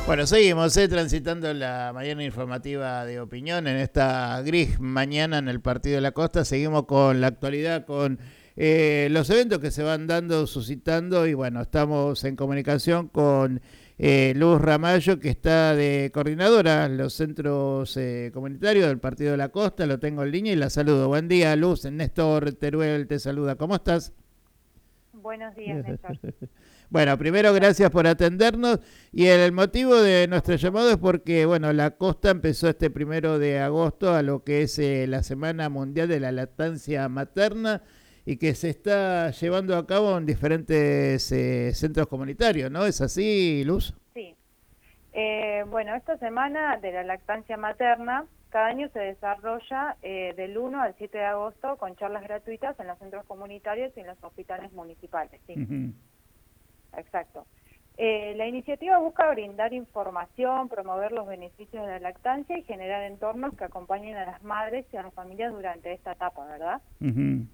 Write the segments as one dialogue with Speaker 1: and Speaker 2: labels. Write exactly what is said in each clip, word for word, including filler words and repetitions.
Speaker 1: Bueno, seguimos eh, transitando la mañana informativa de opinión en esta gris mañana en el Partido de la Costa. Seguimos con la actualidad, con eh, los eventos que se van dando, suscitando y bueno, estamos en comunicación con eh, Luz Ramallo, que está de coordinadora en los centros eh, comunitarios del Partido de la Costa. Lo tengo en línea y la saludo. Buen día, Luz. Néstor Teruel te saluda. ¿Cómo estás?
Speaker 2: Buenos días, Néstor.
Speaker 1: Bueno, primero gracias por atendernos y el motivo de nuestro llamado es porque, bueno, la Costa empezó este primero de agosto a lo que es eh, la Semana Mundial de la Lactancia Materna y que se está llevando a cabo en diferentes eh, centros comunitarios, ¿no? ¿Es así, Luz?
Speaker 2: Sí. Eh, bueno, esta Semana de la Lactancia Materna cada año se desarrolla eh, del uno al siete de agosto con charlas gratuitas en los centros comunitarios y en los hospitales municipales. Sí. Uh-huh. Exacto. Eh, la iniciativa busca brindar información, promover los beneficios de la lactancia y generar entornos que acompañen a las madres y a las familias durante esta etapa, ¿verdad? Uh-huh.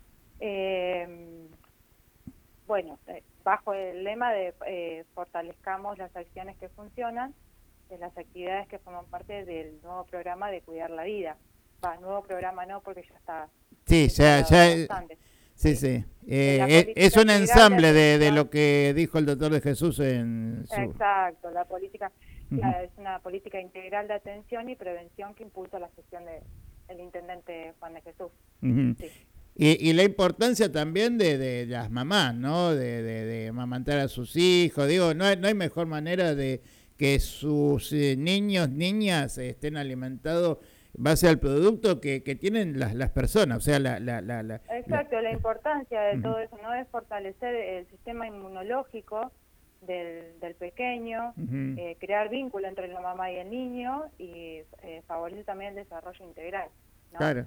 Speaker 2: eh, bueno, eh, bajo el lema de eh, fortalezcamos las acciones que funcionan, de las actividades que forman parte del nuevo programa de Cuidar la Vida. Va, nuevo programa no, porque ya está...
Speaker 1: Sí, ya... ya Sí, sí. Eh, es un ensamble de, de lo que dijo el doctor de Jesús en su...
Speaker 2: Exacto, la política uh-huh. la, es una política integral de atención y prevención que impulsa la gestión del de, intendente Juan de Jesús. Uh-huh. Sí.
Speaker 1: Y, y la importancia también de, de las mamás, ¿no? De, de, de amamantar a sus hijos. Digo, no hay, no hay mejor manera de que sus eh, niños, niñas estén alimentados base al producto que, que tienen las, las personas, o sea, la... la, la, la
Speaker 2: Exacto, la, la importancia de uh-huh. todo eso, ¿no? Es fortalecer el sistema inmunológico del, del pequeño, uh-huh. eh, crear vínculo entre la mamá y el niño y eh, favorecer también el desarrollo integral, ¿no?
Speaker 1: Claro.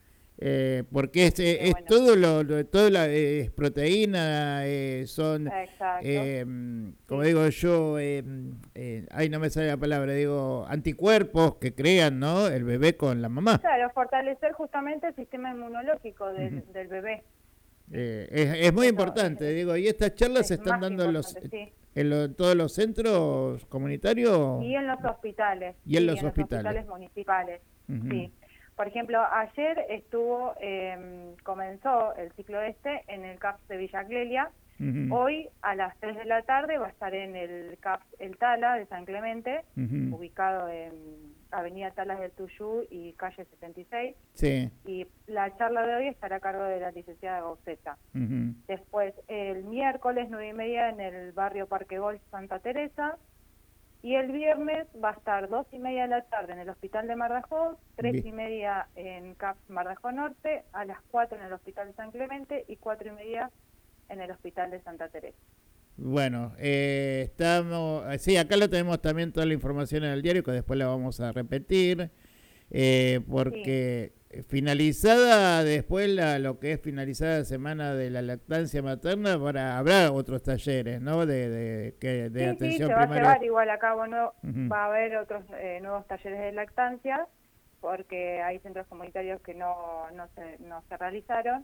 Speaker 1: Eh, porque es, eh, es bueno. todo lo, lo todo la eh, es proteína, eh, son eh, como sí. digo yo, eh, eh, ay no me sale la palabra, digo anticuerpos que crean, ¿no? El bebé con la mamá.
Speaker 2: Claro, fortalecer justamente el sistema inmunológico del, uh-huh. del bebé.
Speaker 1: Eh, es, es muy Eso, importante, es, digo, y estas charlas se están dando en los sí. en lo, todos los centros comunitarios
Speaker 2: y en los hospitales
Speaker 1: y en
Speaker 2: sí,
Speaker 1: los
Speaker 2: en
Speaker 1: hospitales.
Speaker 2: Los hospitales municipales. Uh-huh. Sí. Por ejemplo, ayer estuvo, eh, comenzó el ciclo este en el C A P S de Villa Clelia. Uh-huh. Hoy a las tres de la tarde va a estar en el C A P S El Tala de San Clemente, uh-huh. ubicado en Avenida Talas del Tuyú y calle setenta y seis.
Speaker 1: Sí.
Speaker 2: Y la charla de hoy estará a cargo de la licenciada Gauseta. Uh-huh. Después, el miércoles nueve y media en el barrio Parque Golf Santa Teresa. Y el viernes va a estar dos y media de la tarde en el Hospital de Mardajó, tres Bien. y media en C A P S Mardajó Norte, a las cuatro en el Hospital de San Clemente y cuatro y media en el Hospital de Santa Teresa.
Speaker 1: Bueno, eh, estamos, sí, acá lo tenemos también toda la información en el diario, que después la vamos a repetir, eh, porque sí. finalizada después la, lo que es finalizada la semana de la lactancia materna, para, habrá otros talleres, ¿no? De, de, de, de
Speaker 2: sí,
Speaker 1: atención
Speaker 2: sí, se
Speaker 1: primaria.
Speaker 2: va a llevar igual a cabo, no,
Speaker 1: uh-huh.
Speaker 2: va a haber otros eh, nuevos talleres de lactancia, porque hay centros comunitarios que no, no, se, no se realizaron.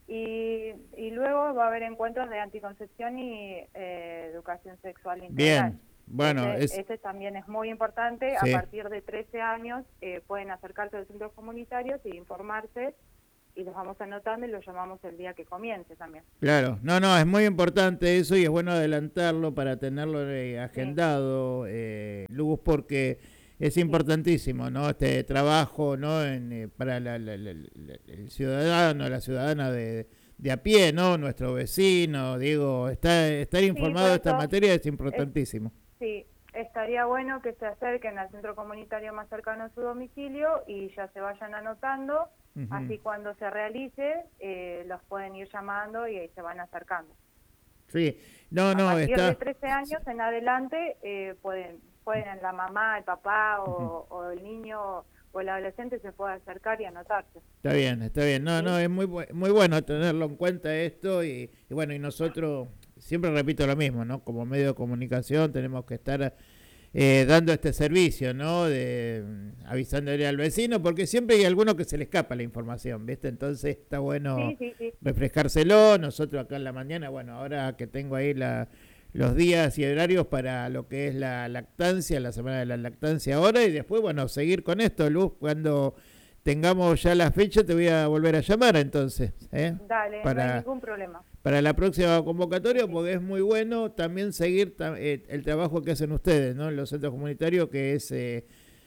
Speaker 2: Y, y luego va a haber encuentros de anticoncepción y eh, educación sexual integral.
Speaker 1: Bien, bueno,
Speaker 2: ese,
Speaker 1: es...
Speaker 2: ese también es muy importante. Sí. A partir de trece años eh, pueden acercarse a los centros comunitarios y informarse, y los vamos anotando y los llamamos el día que comience también.
Speaker 1: Claro, no, no, es muy importante eso y es bueno adelantarlo para tenerlo eh, agendado, sí. eh, Luz, porque es importantísimo, ¿no? Este trabajo, ¿no? En, eh, para la, la, la, la, el ciudadano, la ciudadana de, de a pie, ¿no? Nuestro vecino, digo, está, estar informado sí, de esta materia es importantísimo.
Speaker 2: Es, sí, estaría bueno que se acerquen al centro comunitario más cercano a su domicilio y ya se vayan anotando, uh-huh. así cuando se realice eh, los pueden ir llamando y ahí se van acercando.
Speaker 1: Sí, no, no,
Speaker 2: a partir
Speaker 1: está...
Speaker 2: de trece años en adelante eh, pueden... pueden la mamá, el papá o, uh-huh. o el niño o el adolescente se puede acercar y anotarse.
Speaker 1: Está bien, está bien. No, ¿sí? no, es muy muy bueno tenerlo en cuenta esto y, y bueno, y nosotros siempre repito lo mismo, ¿no? Como medio de comunicación tenemos que estar eh, dando este servicio, ¿no? De avisándole al vecino, porque siempre hay alguno que se le escapa la información, ¿viste? Entonces está bueno
Speaker 2: sí, sí, sí.
Speaker 1: refrescárselo. Nosotros acá en la mañana, bueno, ahora que tengo ahí la los días y horarios para lo que es la lactancia, la semana de la lactancia ahora, y después, bueno, seguir con esto, Luz, cuando tengamos ya la fecha te voy a volver a llamar entonces. ¿eh?
Speaker 2: Dale, para, no hay ningún problema.
Speaker 1: Para la próxima convocatoria, porque es muy bueno también seguir eh, el trabajo que hacen ustedes, ¿no? En los centros comunitarios, que es... Eh,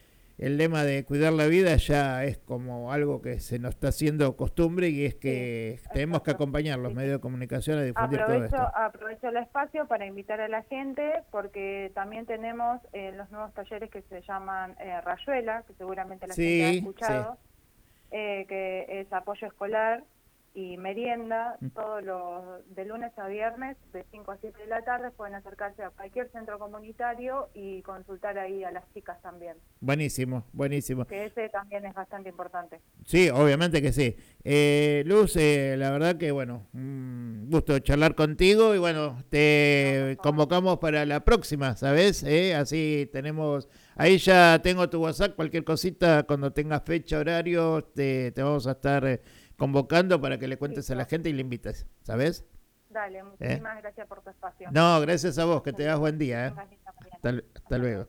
Speaker 1: el lema de cuidar la vida ya es como algo que se nos está haciendo costumbre y es que sí, tenemos exacto. que acompañar los sí. medios de comunicación a difundir
Speaker 2: aprovecho,
Speaker 1: todo esto.
Speaker 2: Aprovecho el espacio para invitar a la gente porque también tenemos eh, los nuevos talleres que se llaman eh, Rayuela, que seguramente la sí, gente ha escuchado, sí. eh, que es apoyo escolar y merienda, mm. todos los de lunes a viernes, de cinco a siete de la tarde, pueden acercarse a cualquier centro comunitario y consultar ahí a las chicas también.
Speaker 1: Buenísimo, buenísimo.
Speaker 2: Que ese también es bastante importante.
Speaker 1: Sí, obviamente que sí. Eh, Luz, eh, la verdad que, bueno, un gusto charlar contigo y, bueno, te no, convocamos para la próxima, ¿sabes? Eh, así tenemos, ahí ya tengo tu WhatsApp, cualquier cosita, cuando tengas fecha, horario, te, te vamos a estar... Eh, convocando para que le cuentes sí, a la gente y le invites, ¿sabes?
Speaker 2: Dale, muchísimas ¿Eh? gracias por tu espacio.
Speaker 1: No, gracias a vos, que te das buen día. ¿eh? Hasta, hasta luego.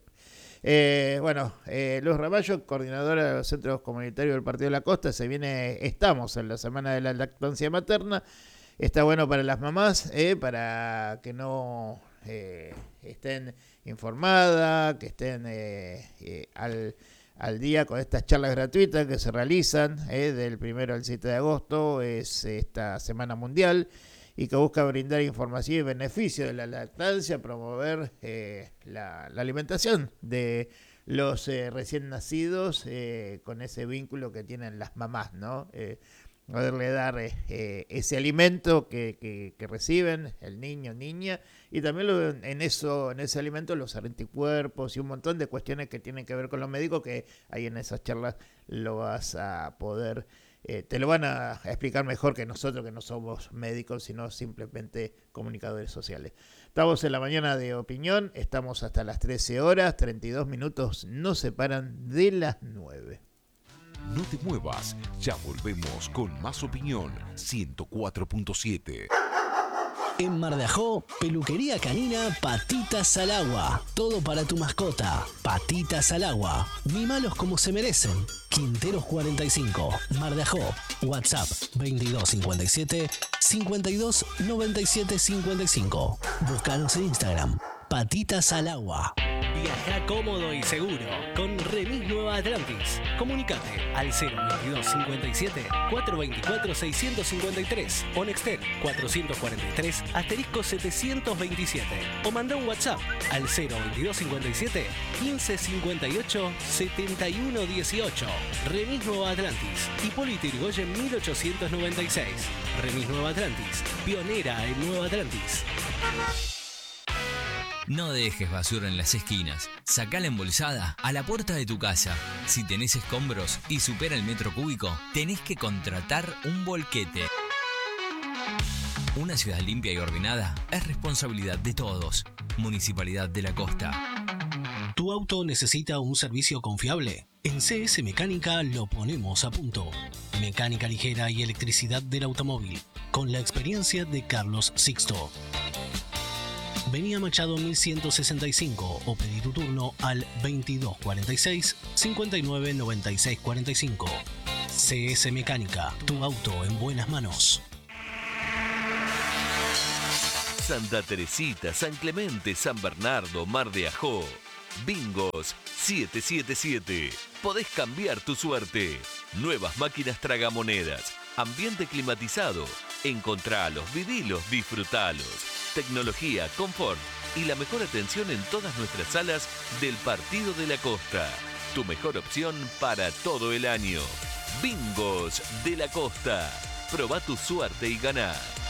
Speaker 1: Eh, bueno, eh, Luz Ramallo, coordinadora de los centros comunitarios del Partido de la Costa, se viene, estamos en la semana de la lactancia materna, está bueno para las mamás, eh, para que no eh, estén informadas, que estén eh, eh, al... al día con estas charlas gratuitas que se realizan eh, del primero al siete de agosto, es esta Semana Mundial, y que busca brindar información y beneficio de la lactancia, promover eh, la, la alimentación de los eh, recién nacidos eh, con ese vínculo que tienen las mamás, ¿no? Eh, poderle dar eh, ese alimento que, que, que reciben el niño, niña, y también lo, en eso, en ese alimento los anticuerpos y un montón de cuestiones que tienen que ver con los médicos, que ahí en esas charlas lo vas a poder, eh, te lo van a explicar mejor que nosotros, que no somos médicos, sino simplemente comunicadores sociales. Estamos en la mañana de opinión, estamos hasta las trece horas, treinta y dos minutos nos separan de las nueve.
Speaker 3: No te muevas, ya volvemos con más opinión ciento cuatro punto siete.
Speaker 4: En Mar de Ajó, peluquería canina Patitas al Agua. Todo para tu mascota. Patitas al Agua. Mímalos como se merecen. Quinteros cuarenta y cinco, Mar de Ajó. WhatsApp veintidós cincuenta y siete, cincuenta y dos noventa y siete cincuenta y cinco. Búscanos en Instagram. Patitas al Agua.
Speaker 5: Viaja cómodo y seguro con Remis Nueva Atlantis. Comunicate al cero veintidós cincuenta y siete, cuatrocientos veinticuatro, seiscientos cincuenta y tres o Nextel cuatrocientos cuarenta y tres, asterisco setecientos veintisiete o manda un WhatsApp al cero veintidós cincuenta y siete, quince cincuenta y ocho, setenta y uno dieciocho. Remis Nueva Atlantis, Hipólito Yrigoyen mil ochocientos noventa y seis. Remis Nueva Atlantis, pionera en Nueva Atlantis.
Speaker 6: No dejes basura en las esquinas. Sacala embolsada a la puerta de tu casa. Si tenés escombros y supera el metro cúbico, tenés que contratar un volquete. Una ciudad limpia y ordenada es responsabilidad de todos. Municipalidad de la Costa.
Speaker 4: ¿Tu auto necesita un servicio confiable? En C S Mecánica lo ponemos a punto. Mecánica ligera y electricidad del automóvil, con la experiencia de Carlos Sixto. Vení a Machado mil ciento sesenta y cinco o pedí tu turno al veintidós cuarenta y seis, cincuenta y nueve noventa y seis cuarenta y cinco. C S Mecánica, tu auto en buenas manos.
Speaker 3: Santa Teresita, San Clemente, San Bernardo, Mar de Ajó. Bingos siete siete siete. Podés cambiar tu suerte. Nuevas máquinas tragamonedas. Ambiente climatizado. Encontralos, vivilos, disfrutalos. Tecnología, confort y la mejor atención en todas nuestras salas del Partido de la Costa. Tu mejor opción para todo el año. Bingos de la Costa. Probá tu suerte y ganá.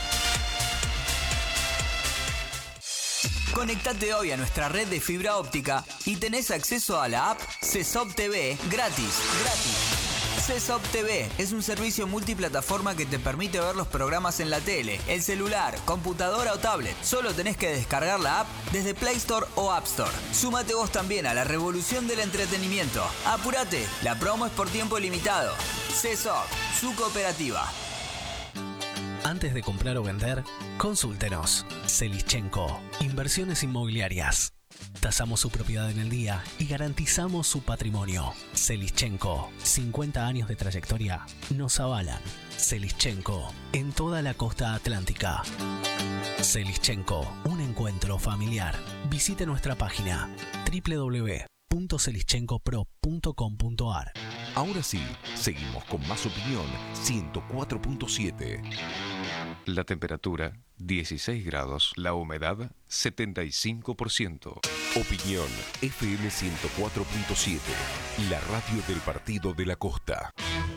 Speaker 7: Conectate hoy a nuestra red de fibra óptica y tenés acceso a la app C E S O P T V gratis. Gratis. C E S O P T V es un servicio multiplataforma que te permite ver los programas en la tele, el celular, computadora o tablet. Solo tenés que descargar la app desde Play Store o App Store. Súmate vos también a la revolución del entretenimiento. Apurate, la promo es por tiempo limitado. C E S O P, su cooperativa.
Speaker 4: Antes de comprar o vender, consúltenos. Selischenko, Inversiones Inmobiliarias. Tasamos su propiedad en el día y garantizamos su patrimonio. Selischenko, cincuenta años de trayectoria nos avalan. Selischenko, en toda la costa atlántica. Selischenko, un encuentro familiar. Visite nuestra página doble u doble u doble u punto selischenko pro punto com punto a r.
Speaker 8: Ahora sí, seguimos con más opinión ciento cuatro punto siete. La temperatura dieciséis grados, la humedad setenta y cinco por ciento. Opinión F M ciento cuatro punto siete, la radio del Partido de la Costa.